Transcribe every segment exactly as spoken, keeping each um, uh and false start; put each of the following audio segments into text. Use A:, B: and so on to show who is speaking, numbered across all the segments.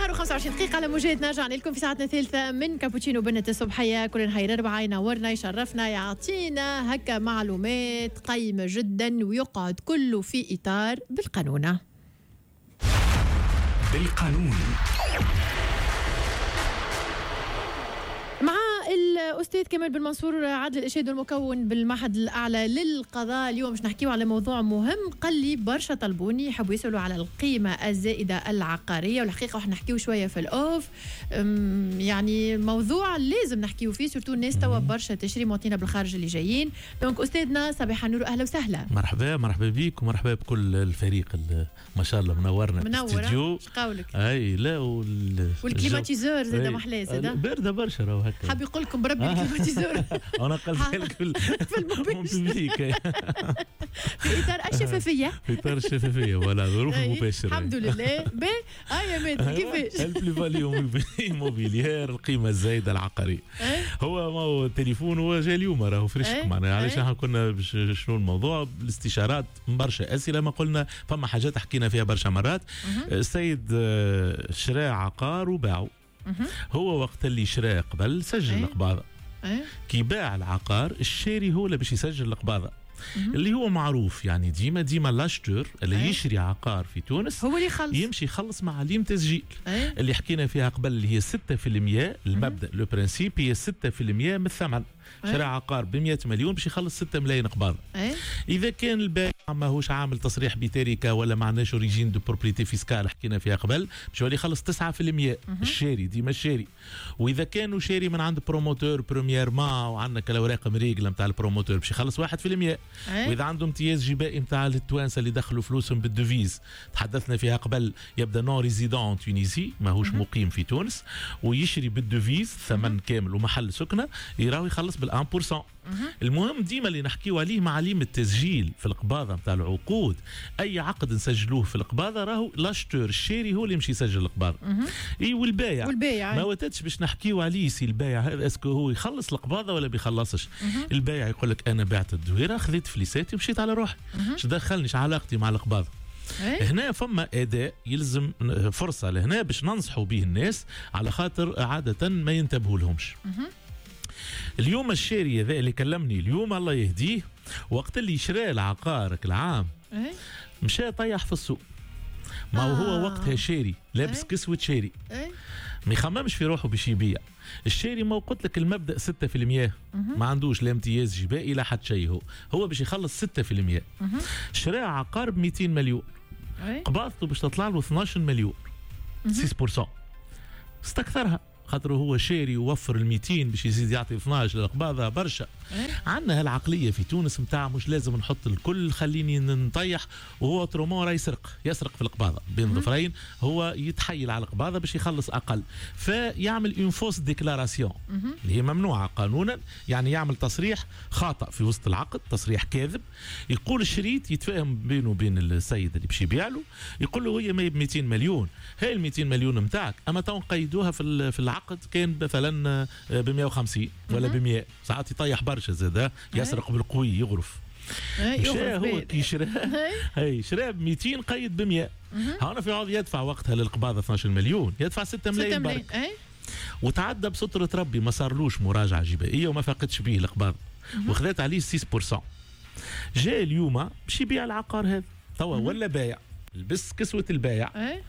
A: نهار وخمسة وعشرين دقيقة على موجات. نرجع لكم في ساعتنا الثالثة من كابوتشينو بنت الصبحية. كل نهار أربعة ينورنا يشرفنا يعطينا هكا معلومات قيمة جدا ويقعد كله في إطار بالقانون.
B: بالقانون
A: مع الأستاذ كمال بن منصور عادل الإرشاد المكون بالمعهد الأعلى للقضاء. اليوم مش نحكيو على موضوع مهم قال لي برشا طلبوني يحبوا يسألوا على القيمة الزائدة العقارية، والحقيقة وح نحكيو شوية في الأوف، يعني موضوع لازم نحكيو فيه سورتو الناس توا برشا تشري مواطنين بالخارج اللي جايين. دونك أستاذنا صباح النور أهلا وسهلا.
C: مرحبا مرحبا بيك ومرحبا بكل الفريق اللي ما شاء الله منورنا في الاستديو.
A: اش قولك؟
C: اي لا وال...
A: والكليماتيزور زاد محلاه زاد
C: بارده برشا راهو هكا.
A: حاب يقول لكم بربي الكليماتيزور
C: انا قلت لك
A: في الموبيل في اطار الشفافيه
C: في اطار الشفافيه ولا ظروف مباشره.
A: الحمد لله. ب اي ماتري كيفاش
C: البلي فاليو موبيليير القيمه الزايده العقاريه. هو ما هو التليفون هو جا اليوم راهو فريشك معنا. علاش احنا كنا شنو الموضوع بالاستشارات برشا اسئله ما قلنا فما حاجات حكينا فيها برشا مرات. السيد شرا عقار وباعه. هو وقت اللي شرا قبل سجل القباضه. كي باع العقار الشاري هو اللي باش يسجل القباضه اللي هو معروف. يعني ديما ديما لاشتور اللي أيه؟ يشري عقار في تونس
A: هو اللي يخلص
C: يمشي يخلص معاليم تسجيل.
A: أيه؟
C: اللي حكينا فيها قبل اللي هي ستة بالمئة المبدا لو برانسيب هي ستة بالمئة من الثمن. أيه؟ شرى عقار ب مئة مليون باش يخلص ستة ملايين قباضه.
A: أيه؟
C: اذا كان البائع ماهوش عامل تصريح بتركه ولا ما عندناش اوريجين دو بروبريتي فيسكال حكينا فيها قبل باش يولي يخلص تسعة بالمئة الشاري ديما الشاري. واذا كانوا شاري من عند بروموتور بريميرمون وعندنا كالاوراق مريقله نتاع البروموتور باش يخلص واحد بالمئة. أيه؟ واذا عنده امتياز جبائي نتاع التوانسه اللي دخلوا فلوسهم بالدوفيز تحدثنا فيها قبل يبدا نون ريزيدون تونيزي ماهوش مقيم في تونس ويشري بالدوفيز ثمن كامل ومحل سكنه يراوي يخلص بالواحد بالمئة. المهم ديما اللي نحكيو عليه معاليم التسجيل في القباضه نتاع العقود. اي عقد نسجلوه في القباضه راهو لاشتور الشاري هو اللي يمشي يسجل القباضه. اي والبايع
A: والبايع
C: ما وتتش باش نحكيو عليه سي البايع هذا اسكو هو يخلص القباضه ولا بيخلصش. البايع يقول لك انا بعت الدويره خذيت فليساتي ومشيت على روحي اش دخلنيش علاقتي مع القباضه. أيه؟ هنا فما اداء يلزم فرصه لهنا باش ننصحوا به الناس على خاطر عاده ما ينتبهوا لهمش. اليوم الشاري هذا اللي كلمني اليوم الله يهديه وقت اللي شرى العقار العام
A: أيه؟
C: مشى طيح في السوق. ما آه. هو وقتها شاري لابس أيه؟ كسوة شاري
A: أيه؟
C: ما يخممش في روحه باش يبيع. الشاري ما قلت لك المبدا ستة بالمئة ما عندوش لا امتياز جبائي لا حد شيء. هو هو باش يخلص ستة بالمئة. شرى عقار ب مئتين مليون أيه؟ قباضته باش تطلع له اثناش مليون ستة بالمئة. استكثرها خاطر هو شاري ووفر ال مئتين باش يزيد يعطي اثناش للقباضه برشا. أه؟ عندنا هالعقليه في تونس نتاع مش لازم نحط الكل خليني نطيح وهو ترومون راه يسرق يسرق في القباضه بين ظفرين. هو يتحيل على القباضه باش يخلص اقل فيعمل اون فوس ديكلاراسيون اللي هي ممنوعه قانونا. يعني يعمل تصريح خاطئ في وسط العقد تصريح كاذب يقول الشريط يتفاهم بينه وبين السيد اللي باش يبيع له يقول له هي ما ب مئتين مليون هاي ال مئتين مليون نتاعك اما تو نقيدوها في في العقد كان مثلا ب مئة وخمسين ولا ب مئة ساعات يطيح برشا زاد يسرق بالقوي يغرف. مشى هو كي شرا هي شرا ب مئتين قيد ب مئة. هنا في عوض يدفع وقتها للقباضه اثناش مليون يدفع ستة ملايين برك. وتعدى بسترة ربي ما صارلوش مراجعه جبائيه وما فقدش به القباضه وخذت عليه ستة بالمئة. جاء اليوم باش يبيع العقار هذا توا ولا بايع لبس كسوه البايع.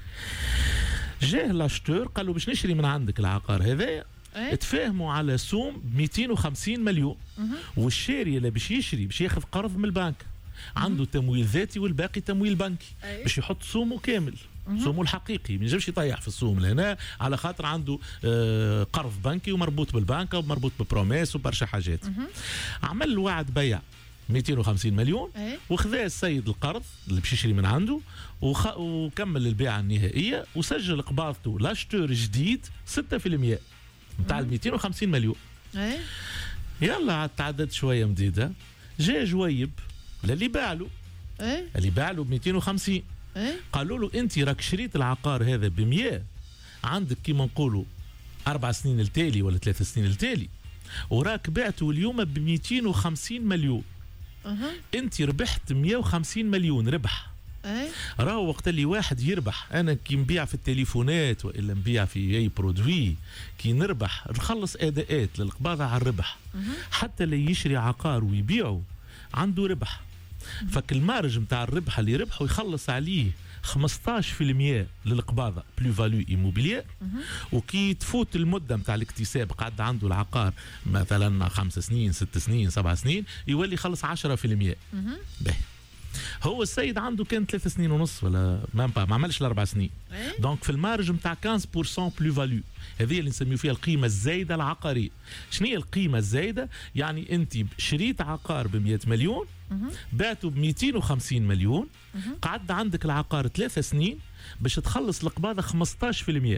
C: جاه لاشتور قال له باش نشري من عندك العقار هذا. أيه؟ تفاهموا على سوم ب مئتين وخمسين مليون. أه؟ والشاري اللي باش يشري باش ياخذ قرض من البنك عنده أه؟ تمويل ذاتي والباقي تمويل بنكي. أيه؟ باش يحط سومه كامل أه؟ سومه الحقيقي ما ينجمش يطيح في السوم لهنا على خاطر عنده آه قرض بنكي ومربوط بالبنك ومربوط ببروميس وبرشا حاجات. أه؟ عمل وعد بيع مئتين وخمسين مليون. أيه؟ وخذا السيد القرض اللي باش يشري من عنده وخ... وكمل البيعه النهائيه وسجل قباضته لاشتور جديد ستة بالمئة نتاع ال مئتين وخمسين مليون. أيه؟ يلا عاد تعدد شويه مديده جا جويب للي باع له. أيه؟ اللي باع له ب مئتين وخمسين. أيه؟ قالوا له انت راك شريت العقار هذا ب مئة عندك كيما نقولوا اربع سنين التالي ولا ثلاث سنين التالي وراك بعته اليوم ب مئتين وخمسين مليون. أه. انت ربحت مئة وخمسين مليون ربح.
A: أي.
C: راهو وقت اللي واحد يربح، انا كي نبيع في التليفونات والا نبيع في اي برودوي، كي نربح نخلص اداءات للقباضه على الربح. حتى اللي يشري عقار ويبيعه عنده ربح، فالمارج نتاع الربح اللي ربحه يخلص عليه خمسطاش بالمئة للقباضه بلو فالو ايموبيليير. وكي تفوت المده نتاع الاكتساب قعد عنده العقار مثلا خمس سنين ست سنين سبع سنين يولي يخلص عشرة بالمئة. باهي هو السيد عنده كان ثلاث سنين ونص ولا ما ما عملش الاربع سنين. دونك في المارج نتاع خمسة بالمئة بلو فالو، هذه اللي نسميو فيها القيمه الزايده العقاريه. شنو هي القيمه الزايده؟ يعني انت شريت عقار ب مئة مليون، بعته ب مئتين وخمسين مليون، قعد عندك العقار ثلاث سنين باش تخلص القباضه خمسطاش بالمئة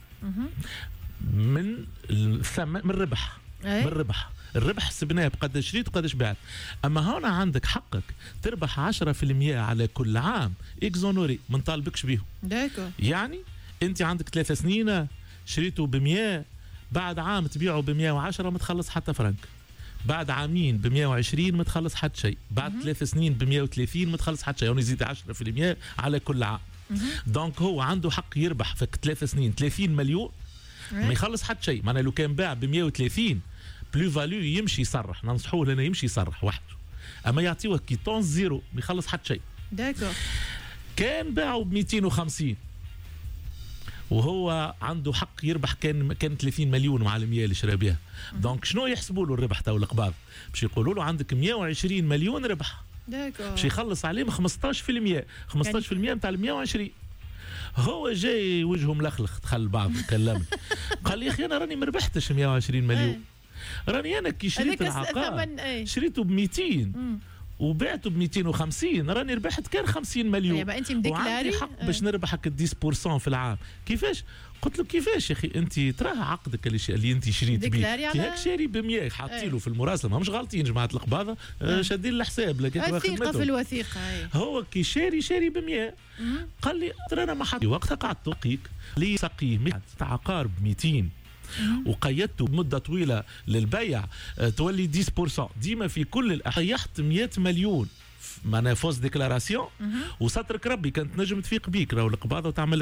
C: من الثمن من الربح. من الربح الربح حسبناه بقداش شريت وقداش بعت. اما هنا عندك حقك تربح عشرة بالمئة على كل عام اكزونوري، ما نطالبكش بيهم.
A: داكو
C: يعني انت عندك ثلاث سنين شريته ب مئة، بعد عام تبيعه ب مئة وعشرة ما تخلص حتى فرنك، بعد عامين ب مئة وعشرين ما تخلص حتى شيء، بعد ثلاث سنين ب مئة وثلاثين ما تخلص حتى شيء، يعني يزيد عشرة بالمئة على كل عام. دونك هو عنده حق يربح في ثلاث سنين ثلاثين مليون ما يخلص حتى شيء. معناها لو كان باع ب مئة وثلاثين بلو فالو يمشي يصرح، ننصحوه لنا يمشي يصرح وحده، اما يعطيوه كيتون زيرو ما يخلص حتى شيء.
A: داكو
C: كان باعوا ب مئتين وخمسين وهو عنده حق يربح، كان كان ثلاثين مليون مع المية اللي شرا بها. دونك شنو يحسبوا له الربح تاع القباض؟ باش يقولوا له عندك مئة وعشرين مليون ربح،
A: داكو
C: باش يخلص عليهم خمسطاش بالمئة خمسطاش بالمئة نتاع ال مئة وعشرين. هو جاي وجهه ملخلخ، دخل بعض كلمني قال لي اخي انا راني ما ربحتش مئة وعشرين مليون، راني انا كي شريت العقار شريته ب مئتين وبعته ب مئتين وخمسين، راني ربحت كان خمسين مليون.
A: يبقى انت مديكلاري
C: وعندي حق باش نربحك عشرة بالمئة في العام. كيفاش؟ قلت له كيفاش يا اخي انت تراه عقدك اللي, اللي انت شريت به هيك شاري ب مئة، حاطي له في المراسله، مش غالطين جماعه القباضه، شادين الحساب لكن
A: الثقه في الوثيقه.
C: هو كي شاري شاري ب مئة، قال لي ترى انا ما حد وقتها قعدت تقيك لي سقيه عقار ب مئتين وقيدته بمده طويله للبيع، تولي عشرة بالمئة ديما في كل طيحت مئة مليون معناها فوز ديكلاراسيون، وسترك ربي كانت نجم تفيق بيك راهو القباضه وتعمل